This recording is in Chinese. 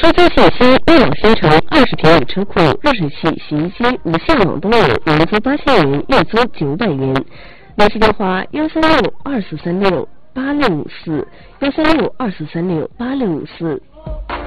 购车信息：威朗新城20平米车库，热水器、洗衣机、无线网都有，年租8000元，月租900元。联系电话：13624368654，13624368654。